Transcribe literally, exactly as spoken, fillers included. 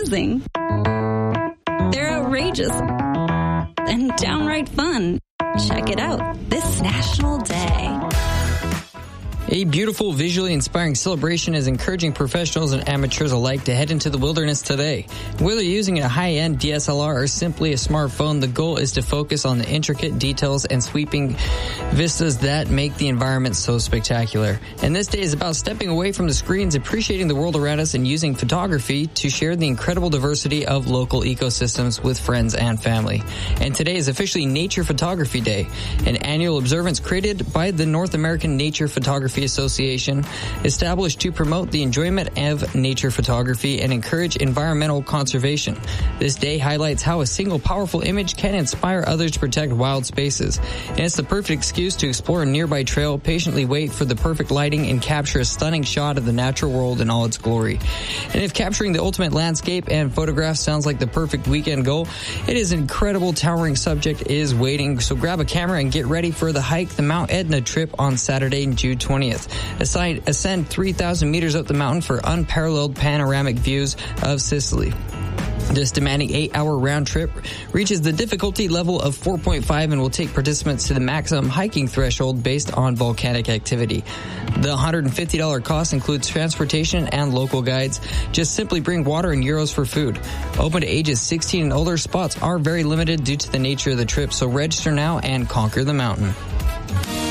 amazing. They're outrageous and downright fun. Check it out this National Day. A beautiful, visually inspiring celebration is encouraging professionals and amateurs alike to head into the wilderness today. Whether using a high-end D S L R or simply a smartphone, the goal is to focus on the intricate details and sweeping vistas that make the environment so spectacular. And this day is about stepping away from the screens, appreciating the world around us, and using photography to share the incredible diversity of local ecosystems with friends and family. And today is officially Nature Photography Day, an annual observance created by the North American Nature Photography Association, established to promote the enjoyment of nature photography and encourage environmental conservation. This day highlights how a single powerful image can inspire others to protect wild spaces. And it's the perfect excuse to explore a nearby trail, patiently wait for the perfect lighting, and capture a stunning shot of the natural world in all its glory. And if capturing the ultimate landscape and photographs sounds like the perfect weekend goal, it is an incredible, towering subject is waiting. So grab a camera and get ready for the hike, the Mount Etna trip on Saturday, June twentieth. Aside, ascend three thousand meters up the mountain for unparalleled panoramic views of Sicily. This demanding eight-hour round trip reaches the difficulty level of four point five and will take participants to the maximum hiking threshold based on volcanic activity. The one hundred fifty dollars cost includes transportation and local guides. Just simply bring water and euros for food. Open to ages sixteen and older, spots are very limited due to the nature of the trip, so register now and conquer the mountain.